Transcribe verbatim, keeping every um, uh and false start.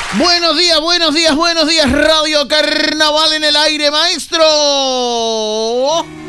Buenos días, buenos días, buenos días, Radio Carnaval en el aire, maestro.